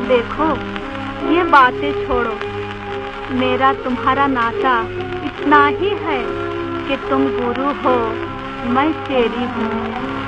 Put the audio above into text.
देखो, ये बातें छोड़ो। मेरा तुम्हारा नाता इतना ही है कि तुम गुरु हो, मैं चेली हूँ।